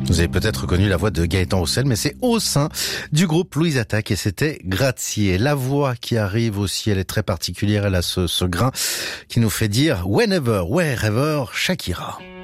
Vous avez peut-être reconnu la voix de Gaëtan Roussel, mais c'est au sein du groupe Louise Attaque et c'était Grazier. La voix qui arrive aussi, elle est très particulière, elle a ce grain qui nous fait dire whenever, wherever, Shakira.